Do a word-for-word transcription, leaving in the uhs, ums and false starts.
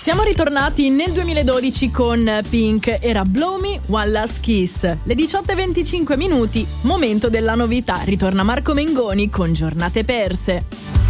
Siamo ritornati nel duemiladodici con Pink, era Blow Me One Last Kiss. Le diciotto e venticinque minuti, momento della novità. Ritorna Marco Mengoni con Giornate Perse.